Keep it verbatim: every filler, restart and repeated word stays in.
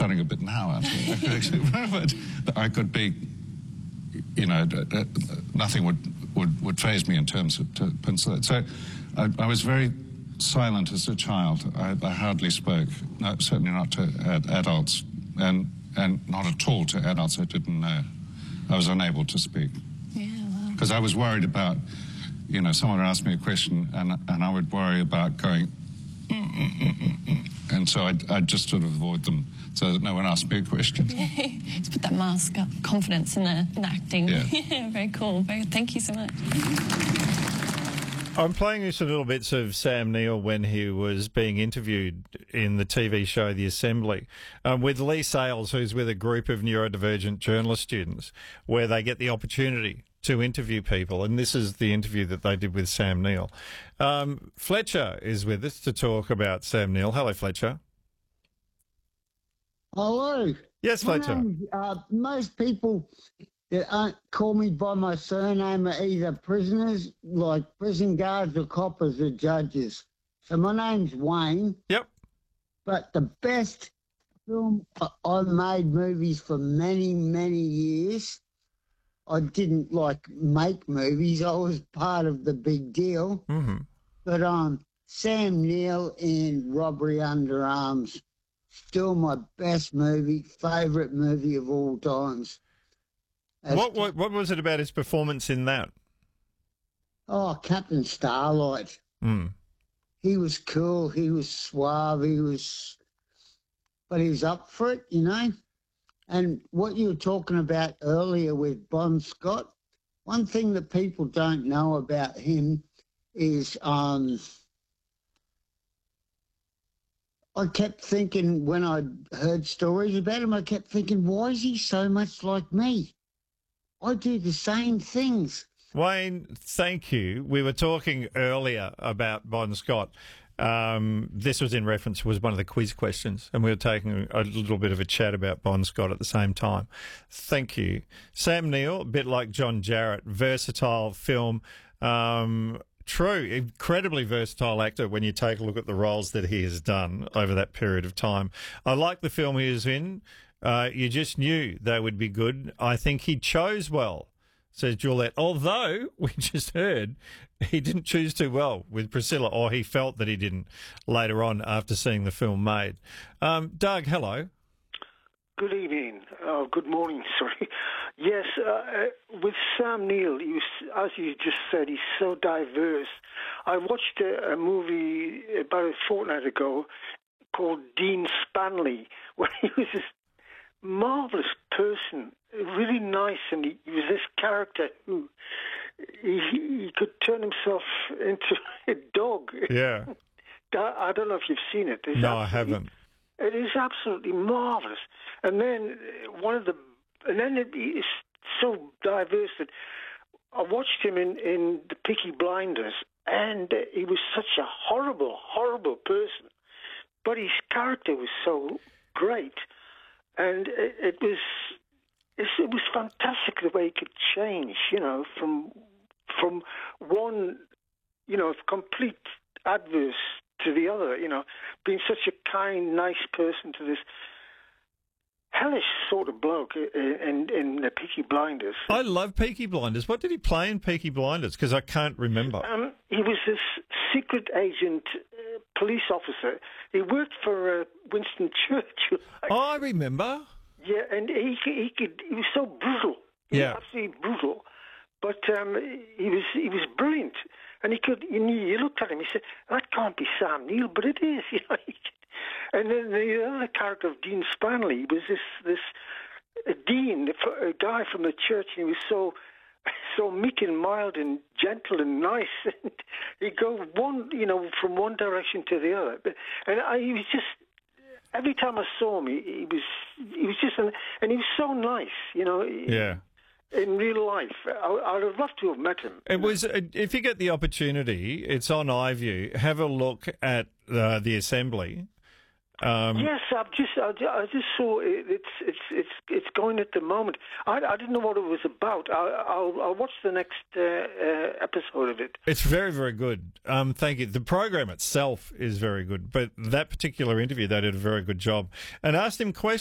sounding a bit now, aren't you? But I could be, you know, nothing would, would, would faze me in terms of to pencil it. So I, I was very silent as a child. I, I hardly spoke, no, certainly not to ad adults, and, and not at all to adults I didn't know. I was unable to speak. Yeah, wow. Because I was worried about, you know, someone would ask me a question, and, and I would worry about going, mm, mm, mm, mm, mm. And so I'd, I'd just sort of avoid them so that no one asked me a question. Just put that mask up, confidence in the, in the acting. Yeah. Yeah, very cool. Very, thank you so much. I'm playing you some little bits of Sam Neill when he was being interviewed in the T V show The Assembly um, with Lee Sales, who's with a group of neurodivergent journalist students, where they get the opportunity to interview people, and this is the interview that they did with Sam Neill. Um, Fletcher is with us to talk about Sam Neill. Hello, Fletcher. Hello. Yes, Fletcher. Name, uh, most people that aren't call me by my surname are either prisoners, like prison guards, or coppers, or judges. So my name's Wayne. Yep. But the best film, I- I've made movies for many, many years. I didn't, like, make movies. I was part of the big deal. Mm-hmm. But um, Sam Neill in Robbery Under Arms, still my best movie, favourite movie of all times. As What, what what was it about his performance in that? Oh, Captain Starlight. Mm. He was cool. He was suave. He was, but he was up for it, you know. And what you were talking about earlier with Bon Scott, one thing that people don't know about him is um, I kept thinking when I heard stories about him, I kept thinking, why is he so much like me? I do the same things. Wayne, thank you. We were talking earlier about Bon Scott. Um, this was in reference, was one of the quiz questions, and we were taking a little bit of a chat about Bon Scott at the same time. Thank you. Sam Neill, a bit like John Jarratt, versatile film. Um, true, incredibly versatile actor when you take a look at the roles that he has done over that period of time. I like the film he was in. Uh, you just knew they would be good. I think he chose well, says Juliet. Although, we just heard, he didn't choose too well with Priscilla, or he felt that he didn't later on after seeing the film made. Um, Doug, hello. Good evening. Oh, good morning, sorry. Yes, uh, with Sam Neill, he was, as you just said, he's so diverse. I watched a, a movie about a fortnight ago called Dean Spanley, where he was this marvellous person, really nice, and he, he was this character who he, he could turn himself into a dog. Yeah. I don't know if you've seen it. It's no, I haven't. It is absolutely marvellous. And then one of the, and then it is so diverse that I watched him in, in The Peaky Blinders, and he was such a horrible, horrible person. But his character was so great. And it, it was it, it was fantastic the way he could change, you know, from from one, you know, complete adverse to the other, you know, being such a kind, nice person to this hellish sort of bloke in, in the Peaky Blinders. I love Peaky Blinders. What did he play in Peaky Blinders? Because I can't remember. Um, he was this secret agent, uh, police officer. He worked for uh, Winston Churchill. Oh, I remember. Yeah, and he he could he was so brutal. He Yeah, was absolutely brutal. But um, he was he was brilliant, and he could. You, you looked at him, he said, "That can't be Sam Neill," but it is. You know. And then the other character of Dean Spanley was this this a dean, a guy from the church, and he was so so meek and mild and gentle and nice. And he'd go one, you know, from one direction to the other. And I, he was just every time I saw him, he, he was he was just an, and he was so nice, you know. yeah. In real life, I, I'd have loved to have met him. It was. If you get the opportunity, it's on iView. Have a look at uh, The Assembly. Um, yes, I've just I, I just saw it, it's it's it's it's going at the moment. I, I didn't know what it was about. I, I'll I'll watch the next uh, uh, episode of it. It's very, very good. Um, thank you. The program itself is very good, but that particular interview, they did a very good job and asked him questions.